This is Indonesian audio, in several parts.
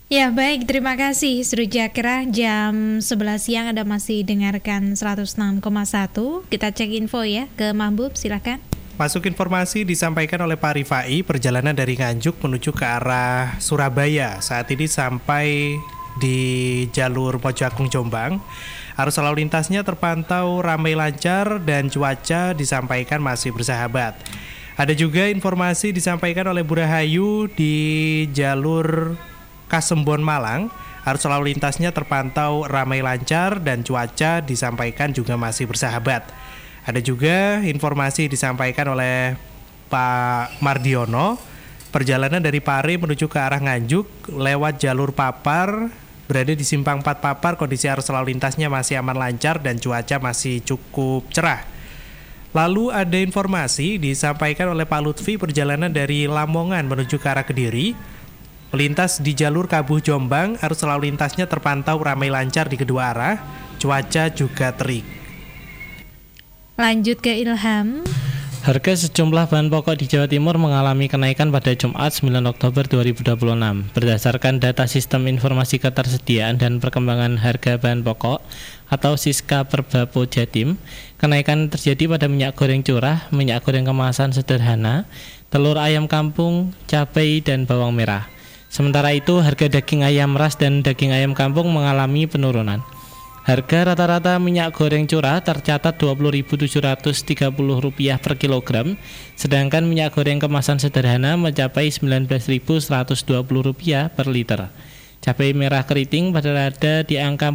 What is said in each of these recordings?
Ya baik, terima kasih Srujakra. Jam 11 siang Anda masih dengarkan 106,1. Kita cek info ya ke Mahbub, silakan. Masuk informasi disampaikan oleh Pak Rifai, perjalanan dari Nganjuk menuju ke arah Surabaya. Saat ini sampai di jalur Mojoagung Jombang. Arus lalu lintasnya terpantau ramai lancar dan cuaca disampaikan masih bersahabat. Ada juga informasi disampaikan oleh Bu Rahayu di jalur Kasembon Malang, arus lalu lintasnya terpantau ramai lancar dan cuaca disampaikan juga masih bersahabat. Ada juga informasi disampaikan oleh Pak Mardiono, perjalanan dari Pare menuju ke arah Nganjuk lewat jalur Papar, berada di simpang 4 Papar, kondisi arus lalu lintasnya masih aman lancar dan cuaca masih cukup cerah. Lalu ada informasi disampaikan oleh Pak Lutfi, perjalanan dari Lamongan menuju ke arah Kediri, melintas di jalur Kabuh Jombang, arus lalu lintasnya terpantau ramai lancar di kedua arah, cuaca juga terik. Lanjut ke Ilham. Harga sejumlah bahan pokok di Jawa Timur mengalami kenaikan pada Jumat 9 Oktober 2026. Berdasarkan data Sistem Informasi Ketersediaan dan Perkembangan Harga Bahan Pokok atau Siska Perbapo Jatim, kenaikan terjadi pada minyak goreng curah, minyak goreng kemasan sederhana, telur ayam kampung, cabai, dan bawang merah. Sementara itu, harga daging ayam ras dan daging ayam kampung mengalami penurunan. Harga rata-rata minyak goreng curah tercatat Rp20.730 per kilogram, sedangkan minyak goreng kemasan sederhana mencapai Rp19.120 per liter. Cabai merah keriting berada di angka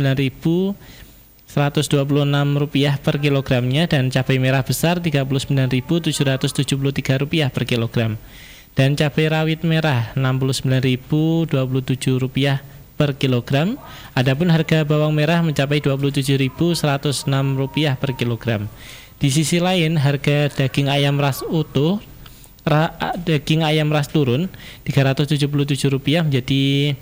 Rp49.126 per kilogramnya dan cabai merah besar Rp39.773 per kilogram. Dan cabai rawit merah Rp69.027 per kilogram. Adapun harga bawang merah mencapai Rp27.106 per kilogram. Di sisi lain, harga daging ayam ras utuh, daging ayam ras turun Rp377 menjadi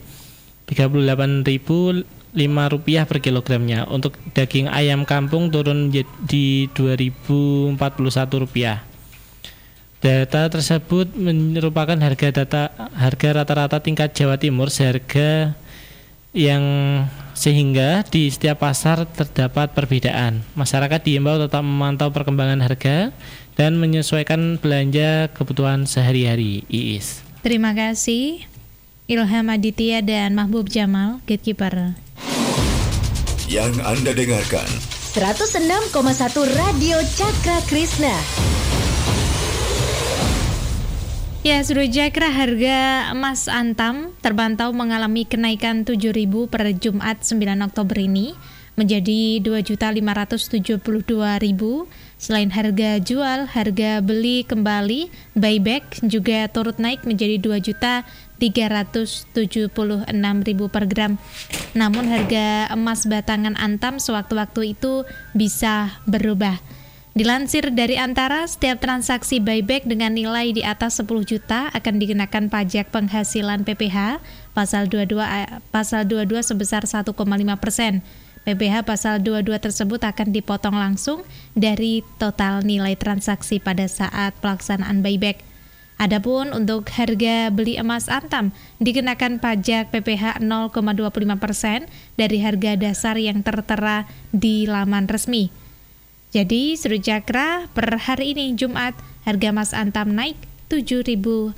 Rp38.005 per kilogramnya. Untuk daging ayam kampung turun di Rp2.041. Data tersebut merupakan harga rata-rata tingkat Jawa Timur seharga yang sehingga di setiap pasar terdapat perbedaan. Masyarakat diimbau tetap memantau perkembangan harga dan menyesuaikan belanja kebutuhan sehari-hari. Iis. Terima kasih Ilham Aditya dan Mahbub Jamal, Gatekeeper. Yang Anda dengarkan 106,1 Radio Cakra Krishna. Ya, Srujakra, harga emas Antam terpantau mengalami kenaikan Rp7.000 per Jumat 9 Oktober ini menjadi Rp2.572.000. Selain harga jual, harga beli kembali buyback juga turut naik menjadi Rp2.376.000 per gram. Namun harga emas batangan Antam sewaktu-waktu itu bisa berubah. Dilansir dari Antara, setiap transaksi buyback dengan nilai di atas 10 juta akan dikenakan pajak penghasilan PPh pasal 22 sebesar 1,5%. PPh pasal 22 tersebut akan dipotong langsung dari total nilai transaksi pada saat pelaksanaan buyback. Adapun untuk harga beli emas Antam dikenakan pajak PPh 0,25% dari harga dasar yang tertera di laman resmi. Jadi, Srujakra, per hari ini Jumat, harga emas Antam naik Rp7.000.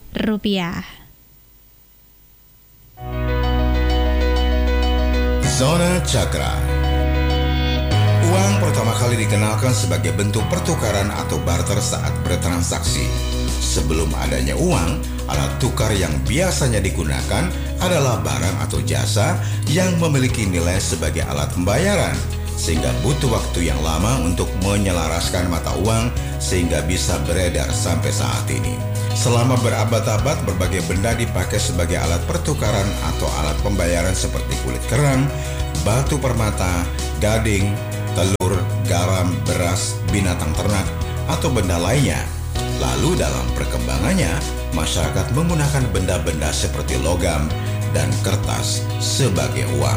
Zona Cakra. Uang pertama kali dikenalkan sebagai bentuk pertukaran atau barter saat bertransaksi. Sebelum adanya uang, alat tukar yang biasanya digunakan adalah barang atau jasa yang memiliki nilai sebagai alat pembayaran, sehingga butuh waktu yang lama untuk menyelaraskan mata uang sehingga bisa beredar sampai saat ini. Selama berabad-abad, berbagai benda dipakai sebagai alat pertukaran atau alat pembayaran seperti kulit kerang, batu permata, gading, telur, garam, beras, binatang ternak, atau benda lainnya. Lalu dalam perkembangannya, masyarakat menggunakan benda-benda seperti logam dan kertas sebagai uang.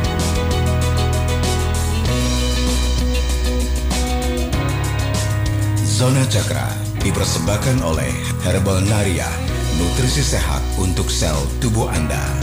Zona Cakra dipersembahkan oleh Herbal Naria, nutrisi sehat untuk sel tubuh Anda.